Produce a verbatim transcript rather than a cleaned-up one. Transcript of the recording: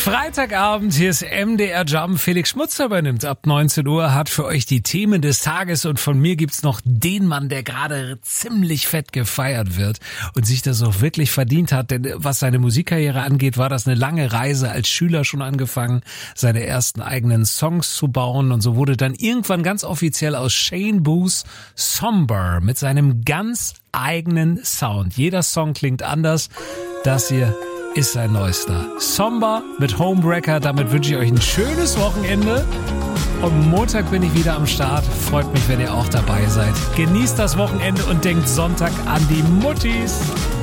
Freitagabend, hier ist M D R Jump. Felix Schmutzer übernimmt. Ab neunzehn Uhr hat für euch die Themen des Tages und von mir gibt's noch den Mann, der gerade ziemlich fett gefeiert wird und sich das auch wirklich verdient hat. Denn was seine Musikkarriere angeht, war das eine lange Reise. Als Schüler schon angefangen, seine ersten eigenen Songs zu bauen und so wurde dann irgendwann ganz offiziell aus Shane Booth Somber mit seinem ganz eigenen Sound. Jeder Song klingt anders. Das hier ist sein neuester. Somber mit Homebreaker. Damit wünsche ich euch ein schönes Wochenende. Und Montag bin ich wieder am Start. Freut mich, wenn ihr auch dabei seid. Genießt das Wochenende und denkt Sonntag an die Muttis.